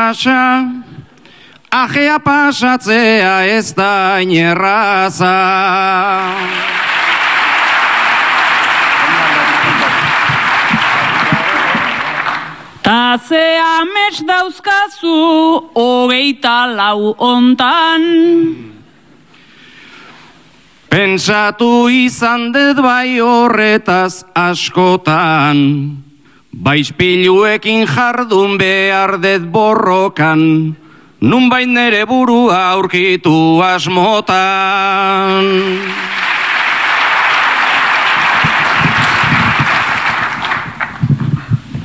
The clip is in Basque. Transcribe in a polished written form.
pasa, ajea pasatzea ez da inerraza. Ta ze amets dauzkazu 24 hontan. Pentsatu izan dut bai horretaz askotan, baispiluekin jardun behar dut borrokan, nunbait nere burua aurkitu asmotan.